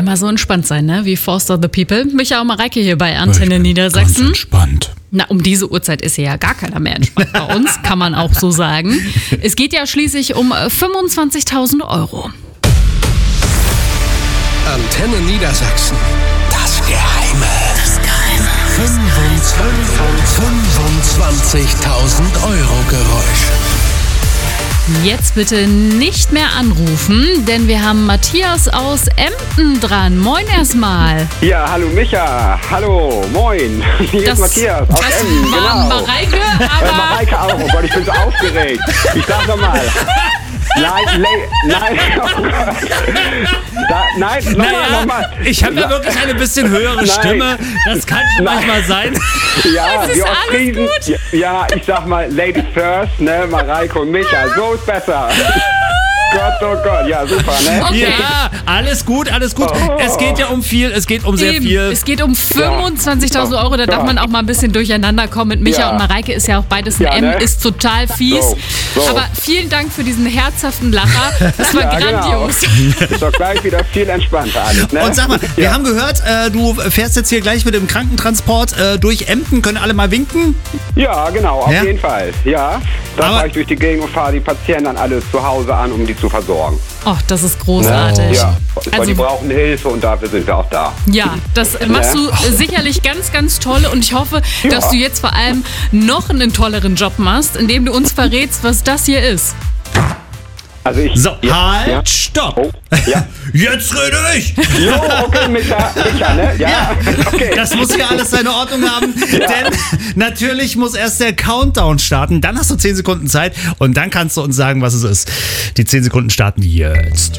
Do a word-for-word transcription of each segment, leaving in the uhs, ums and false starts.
immer so entspannt sein, ne? Wie Forster the People. Micha und Mareike hier bei Antenne Ich Niedersachsen. Ganz entspannt. Na, um diese Uhrzeit ist ja gar keiner mehr entspannt bei uns, kann man auch so sagen. Es geht ja schließlich um fünfundzwanzigtausend Euro. Antenne Niedersachsen. Das Geheime. Das Geheime. fünfundzwanzigtausend Euro Geräusch. Jetzt bitte nicht mehr anrufen, denn wir haben Matthias aus Emden dran. Moin erstmal. Ja, hallo Micha, hallo, moin. Hier Das- ist Matthias aus Das Emden, war genau. Mareike, Äh, aber Mareike auch, oh Gott, ich bin so aufgeregt. Ich sag nochmal. Nein, le- nein, oh Gott. Da, nein, nochmal, Naja, nochmal. ich habe ja wirklich eine bisschen höhere Nein. Stimme. Das kann schon Nein. manchmal sein. Ja, Es ist die alles Ostfriesen, gut. ja, ich sag mal, Ladies first, ne, Mareike und Micha, so ist besser. Gott, oh Gott, ja, super, ne? Okay. Ja, alles gut, alles gut. Oh. Es geht ja um viel, es geht um sehr eben, viel. es geht um fünfundzwanzigtausend Ja. Euro. Da darf Ja. man auch mal ein bisschen durcheinander kommen. Mit Micha Ja. und Mareike ist ja auch beides ein Ja, M, ne? ist total fies. So, so. Aber vielen Dank für diesen herzhaften Lacher. Das war Ja, grandios. genau. Ist doch gleich wieder viel entspannter alles, ne? Und sag mal, wir Ja. haben gehört, äh, du fährst jetzt hier gleich mit dem Krankentransport äh, durch Emden. Können alle mal winken? Ja, genau, auf Ja? jeden Fall. Ja, da Aber- fahre ich durch die Gegend und fahre die Patienten dann alle zu Hause an, um die zu versorgen. Oh, das ist großartig. Ja, weil Also- die brauchen Hilfe und dafür sind wir auch da. Ja, das machst du sicherlich ganz, ganz toll und ich hoffe, Ja. dass du jetzt vor allem noch einen tolleren Job machst, indem du uns verrätst, was das hier ist. Also ich. So, ja, halt, ja. stopp. Oh, ja. Jetzt rede ich. Jo, okay, Micha, Micha, ne? Ja, okay. Das muss hier alles seine Ordnung haben, denn natürlich muss erst der Countdown starten. Dann hast du zehn Sekunden Zeit und dann kannst du uns sagen, was es ist. Die zehn Sekunden starten jetzt.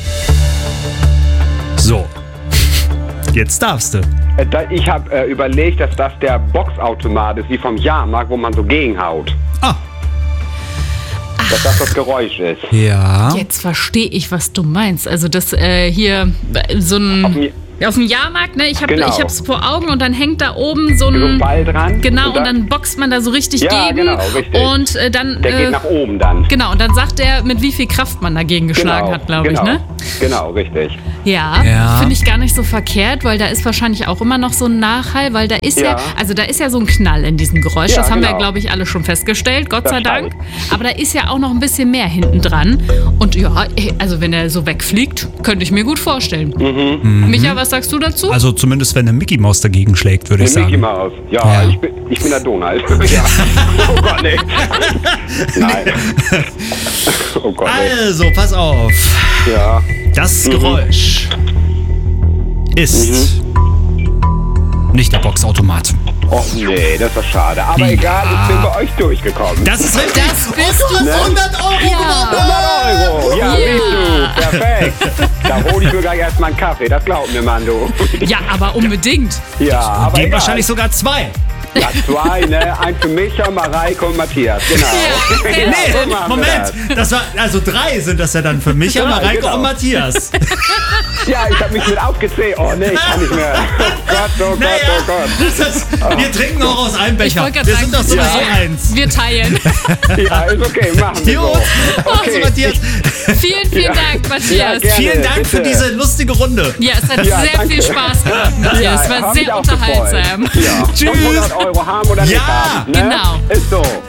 So, jetzt darfst du. Äh, da- Ich habe äh, überlegt, dass das der Boxautomat ist, wie vom Jahrmarkt, wo man so gegenhaut. Ah, Dass das das Geräusch ist. ja. Jetzt verstehe ich, was du meinst. Also das äh, hier äh, so ein Auf dem- ja, auf dem Jahrmarkt, ne? Ich habe Genau. ich hab's vor Augen und dann hängt da oben so So ein ein Ball dran. genau Und und dann- dann boxt man da so richtig Ja, gegen genau, richtig. und äh, dann Der äh, geht nach oben dann. genau und dann sagt er, mit wie viel Kraft man dagegen geschlagen Genau, hat, glaube genau, ich, ne? Genau, richtig. Ja, Ja. finde ich gar nicht so verkehrt, weil da ist wahrscheinlich auch immer noch so ein Nachhall, weil da ist ja, Ja. also da ist ja so ein Knall in diesem Geräusch. Ja, das haben wir, genau. glaube ich, alle schon festgestellt, Gott Das sei Dank. stimmt. Aber da ist ja auch noch ein bisschen mehr hinten dran. Und ja, also wenn er so wegfliegt, könnte ich mir gut vorstellen. Mhm. Micha, was sagst du dazu? Also zumindest wenn eine Mickey Maus dagegen schlägt, würde ich Der Mickey sagen. Mouse. Ja, Ja. Ich, bin, ich bin der Donald. Ja. Oh Gott, nee. Nein. Oh Gott, nee. Also, pass auf. Ja. Das Mhm. Geräusch ist nicht der Boxautomat. Oh nee, das ist doch schade. Aber egal, ich bin bei euch durchgekommen. Das ist richtig. Das bist du Ne? hundert Euro Ja. gewonnen. hundert Euro. Ja, Ja. siehst du. Perfekt. Da hole ich mir gleich erstmal einen Kaffee. Das glaub mir, Mann, du. Ja, aber unbedingt. Ja, aber Dem egal. wahrscheinlich sogar zwei. Ja, zwei, ne? Ein für Micha, Mareike und Matthias. Genau. Ja. Ja, Nee, so machen wir Moment. das. Das war, also drei sind das ja dann für Micha, Drei, Mareike genau. und Matthias. Ja, ich habe mich mit aufgezählt. Oh nee, ich kann nicht mehr. Oh Gott, oh Gott, Naja, oh Gott. das ist, wir trinken auch aus einem Ich Becher. wollte Wir gerade sind doch sagen, sowieso ja. eins. Wir teilen. Ja, ist okay, machen wir Gut. so. Also, Okay. Matthias, Vielen, vielen Ja. Dank, Matthias. Ja, gerne. vielen Dank für bitte. diese lustige Runde. Ja, es hat Ja, sehr danke. viel Spaß gemacht, Matthias. Ja, es war hab sehr mich auch unterhaltsam. gefreut. Ja. Tschüss. Und hundert Euro haben oder nicht Ja, haben. Ne? genau. Ist so.